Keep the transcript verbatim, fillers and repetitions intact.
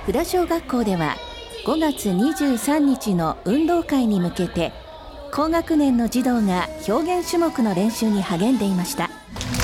布田小学校ではごがつにじゅうさんにちの運動会に向けて高学年の児童が表現種目の練習に励んでいました。